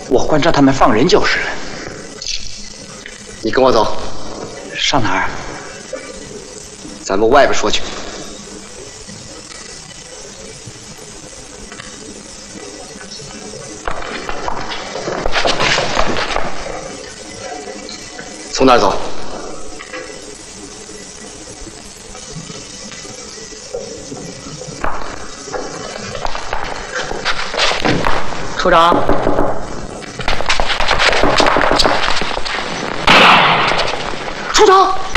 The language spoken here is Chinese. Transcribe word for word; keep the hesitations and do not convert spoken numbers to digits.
我关照他们放人就是了。 你跟我走。 上哪儿？ 咱们外边说去。从哪儿走？ 处长。处长。